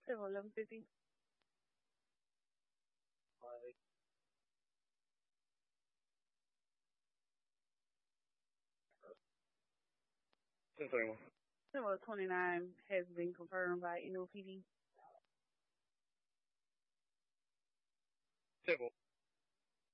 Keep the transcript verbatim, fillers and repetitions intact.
Several eleven fifty. ten twenty-one. Several twenty-nine has been confirmed by N O P D. Civil.